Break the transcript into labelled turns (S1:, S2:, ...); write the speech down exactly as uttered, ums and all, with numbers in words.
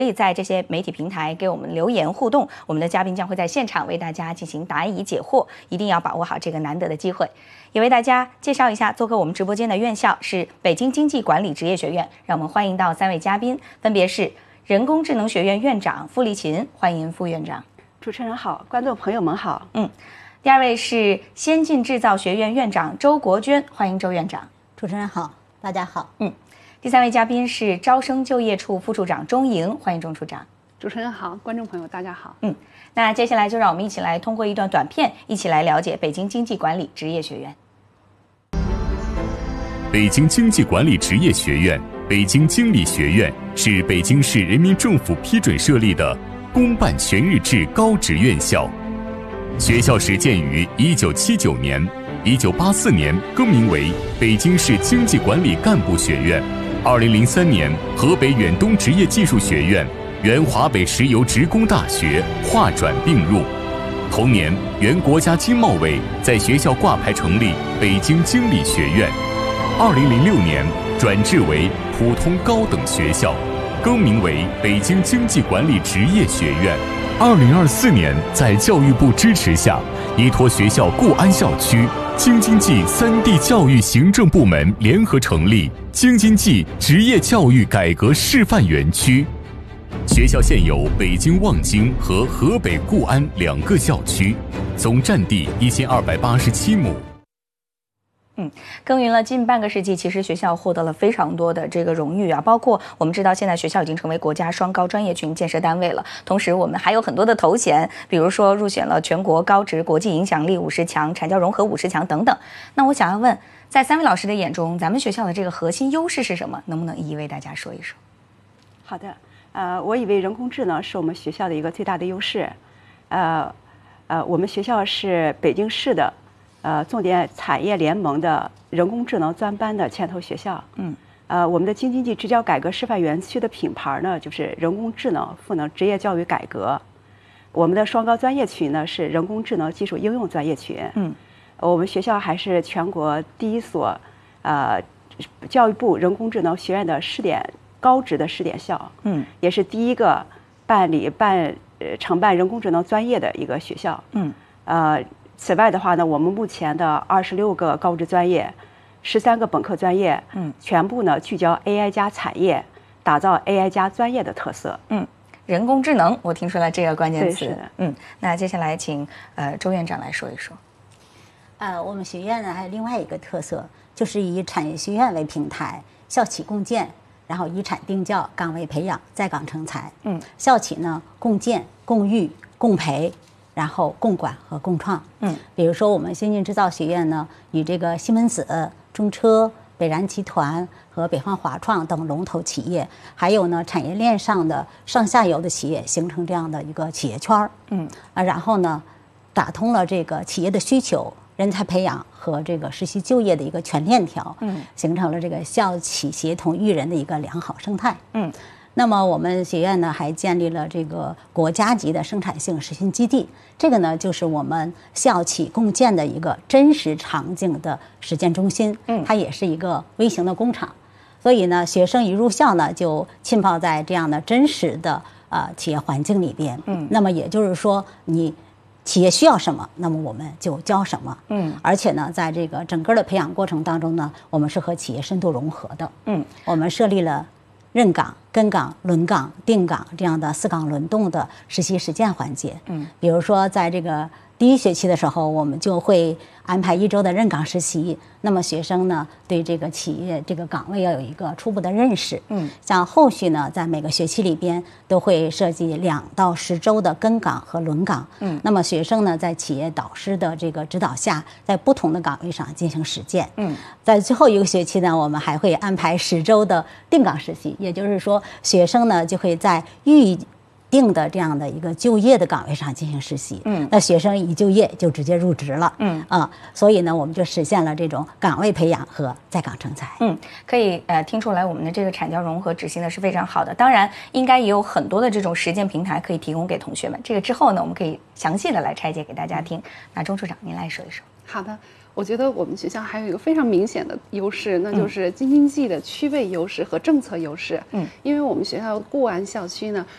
S1: 可以在这些媒体平台给我们留言互动，我们的嘉宾将会在现场为大家进行答疑解惑，一定要把握好这个难得的机会。也为大家介绍一下做客我们直播间的院校是北京经济管理职业学院，让我们欢迎到三位嘉宾，分别是人工智能学院院长傅立勤，欢迎傅院长。
S2: 主持人好，观众朋友们好。
S1: 嗯，第二位是先进制造学院院长周国娟，欢迎周院长。
S3: 主持人好，大家好。
S1: 嗯。第三位嘉宾是招生就业处副处长钟莹，欢迎钟处长。
S4: 主持人好，观众朋友大家好。
S1: 嗯，那接下来就让我们一起来通过一段短片，一起来了解北京经济管理职业学院。
S5: 北京经济管理职业学院、北京经理学院是北京市人民政府批准设立的公办全日制高职院校。学校始建于一九七九年，一九八四年更名为北京市经济管理干部学院。二零零三年，河北远东职业技术学院原华北石油职工大学划转并入。同年，原国家经贸委在学校挂牌成立北京经理学院。二零零六年，转制为普通高等学校，更名为北京经济管理职业学院。二零二四年，在教育部支持下，依托学校固安校区，京津冀三地教育行政部门联合成立京津冀职业教育改革示范园区。学校现有北京望京和河北固安两个校区，总占地一千二百八十七亩。
S1: 嗯，耕耘了近半个世纪，其实学校获得了非常多的这个荣誉啊，包括我们知道现在学校已经成为国家双高专业群建设单位了，同时我们还有很多的头衔，比如说入选了全国高职国际影响力五十强、产教融合五十强等等。那我想要问，在三位老师的眼中，咱们学校的这个核心优势是什么？能不能一一为大家说一说？
S2: 好的，呃，我以为人工智能是我们学校的一个最大的优势，呃，呃，我们学校是北京市的。呃，重点产业联盟的人工智能专班的牵头学校。嗯，呃，我们的京津冀职教改革示范园区的品牌呢，就是人工智能赋能职业教育改革。我们的双高专业群呢是人工智能技术应用专业群。嗯，我们学校还是全国第一所，呃，教育部人工智能学院的试点高职的试点校。嗯，也是第一个办理办呃承办人工智能专业的一个学校。嗯，呃。此外的话呢，我们目前的二十六个高职专业，十三个本科专业，嗯，全部呢聚焦 A I 加产业，打造 A I 加专业的特色。
S1: 嗯，人工智能，我听出来这个关键词。
S2: 对，是的。
S1: 嗯，那接下来请呃周院长来说一说。
S3: 呃，我们学院呢还有另外一个特色，就是以产业学院为平台，校企共建，然后以产定教，岗位培养，在岗成才。嗯，校企呢共建、共育、共培。然后共管和共创，嗯，比如说我们先进制造学院呢，与这个西门子、中车、北燃集团和北方华创等龙头企业，还有呢产业链上的上下游的企业，形成这样的一个企业圈儿，嗯啊，然后呢，打通了这个企业的需求、人才培养和这个实习就业的一个全链条，嗯，形成了这个校企协同育人的一个良好生态，嗯。那么我们学院呢还建立了这个国家级的生产性实训基地，这个呢就是我们校企共建的一个真实场景的实践中心，嗯，它也是一个微型的工厂，所以呢学生一入校呢就浸泡在这样的真实的呃企业环境里边，嗯，那么也就是说你企业需要什么，那么我们就教什么，嗯，而且呢在这个整个的培养过程当中呢，我们是和企业深度融合的，嗯，我们设立了任岗、跟岗、轮岗、定岗这样的四岗轮动的实习实践环节。嗯，比如说在这个第一学期的时候，我们就会安排一周的任岗实习。那么学生呢，对这个企业这个岗位要有一个初步的认识。嗯，像后续呢，在每个学期里边都会设计两到十周的跟岗和轮岗。嗯，那么学生呢，在企业导师的这个指导下，在不同的岗位上进行实践。嗯，在最后一个学期呢，我们还会安排十周的定岗实习，也就是说，学生呢就会在预定的这样的一个就业的岗位上进行实习，嗯，那学生一就业就直接入职了，嗯啊，所以呢，我们就实现了这种岗位培养和在岗成才。
S1: 嗯，可以呃听出来我们的这个产教融合执行的是非常好的，当然应该也有很多的这种实践平台可以提供给同学们。这个之后呢，我们可以详细的来拆解给大家听。那钟处长您来说一说。
S4: 好的。我觉得我们学校还有一个非常明显的优势，那就是京津冀的区位优势和政策优势。嗯，因为我们学校固安校区呢